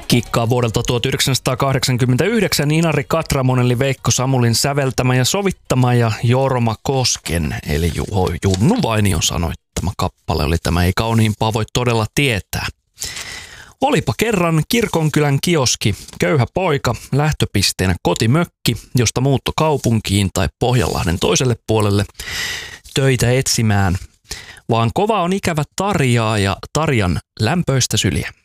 Kikkaa vuodelta 1989 Inari Katramon eli Veikko Samulin säveltämä ja sovittama ja Jorma Kosken eli Junnu Vainion sanoittama kappale oli tämä. Ei kauniimpaa voi todella tietää. Olipa kerran Kirkonkylän kioski, köyhä poika, lähtöpisteenä kotimökki, josta muutto kaupunkiin tai Pohjanlahden toiselle puolelle töitä etsimään. Vaan kova on ikävä Tarjaa ja Tarjan lämpöistä syliä.